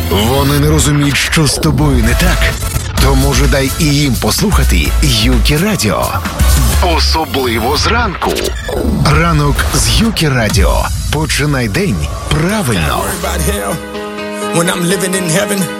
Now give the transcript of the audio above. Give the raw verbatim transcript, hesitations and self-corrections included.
Вони не розуміють, що з тобою не так. Тому ж дай і їм послухати Юкі Радіо. Особливо зранку. Ранок з Юкі Радіо. Починай день правильно. When I'm living in heaven